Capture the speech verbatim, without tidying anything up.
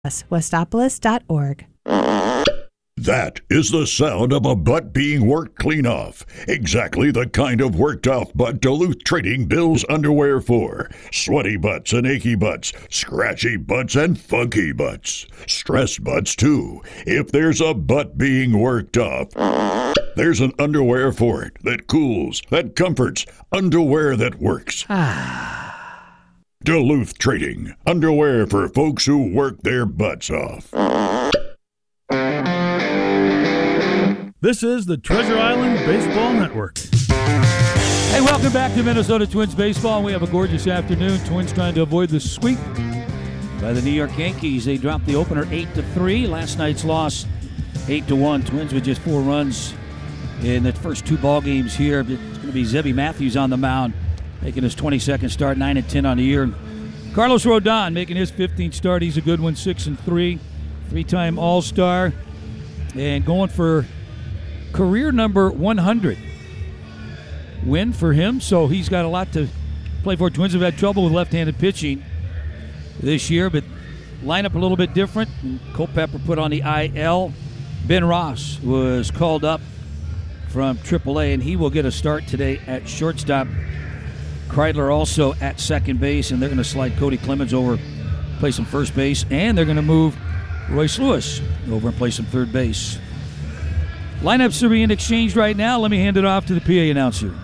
westopolis dot org. That is the sound of a butt being worked clean off. Exactly the kind of worked off butt Duluth Trading builds underwear for. Sweaty butts and achy butts, scratchy butts and funky butts. Stressed butts too. If there's a butt being worked off, there's an underwear for it that cools, that comforts, underwear that works. Duluth Trading, underwear for folks who work their butts off. This is the Treasure Island Baseball Network. Hey, welcome back to Minnesota Twins baseball. We have a gorgeous afternoon. Twins trying to avoid the sweep by the New York Yankees. They dropped the opener eight to three. Last night's loss eight to one. Twins with just four runs in the first two ball games here. It's going to be Zebby Matthews on the mound, making his twenty-second start, nine and ten on the year. Carlos Rodon making his fifteenth start. He's a good one, six and three, three-time All-Star, and going for career number one hundred win for him. So he's got a lot to play for. Twins have had trouble with left-handed pitching this year, but lineup a little bit different. Culpepper put on the I L. Ben Ross was called up from triple A, and he will get a start today at shortstop. Kreidler also at second base, and they're going to slide Cody Clemens over, play some first base, and they're going to move Royce Lewis over and play some third base. Lineups are being exchanged right now. Let me hand it off to the P A announcer.